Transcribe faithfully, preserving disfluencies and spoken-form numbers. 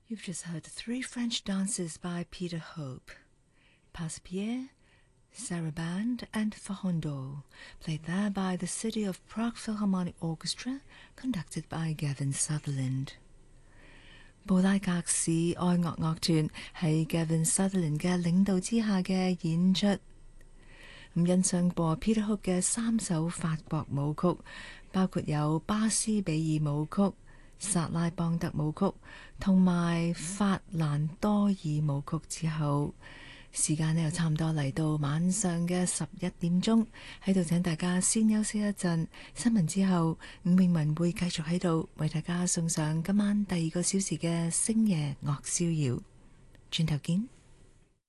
You've just heard three French dances by Peter Hope: Passe-Pied, Sarabande, and Farandole, played there by the City of Prague Philharmonic Orchestra, conducted by Gavin Sutherland. 布拉格市愛樂樂團喺 Gavin Sutherland 嘅領導之下嘅演出。咁欣賞過 Peter Hope 嘅三首法國舞曲，包括有巴斯比爾舞曲、薩拉邦德舞曲同埋法蘭多爾舞曲之後，時間呢又差唔多嚟到晚上嘅十一點鐘，喺度請大家先休息一陣。新聞之後，伍詠文會繼續喺度為大家送上今晚第二個小時嘅星夜樂逍遙。轉頭見。